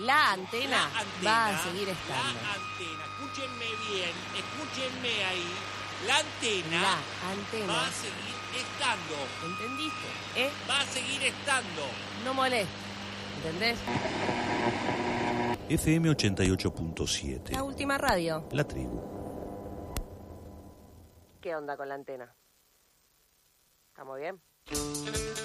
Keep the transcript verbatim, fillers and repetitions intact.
La antena, La antena va a seguir estando. La antena, escúchenme bien, escúchenme ahí. La antena, La antena va a seguir estando. ¿Entendiste? ¿Eh? Va a seguir estando. No molesta. ¿Entendés? F M ochenta y ocho punto siete. La última radio. La tribu. ¿Qué onda con la antena? ¿Estamos bien?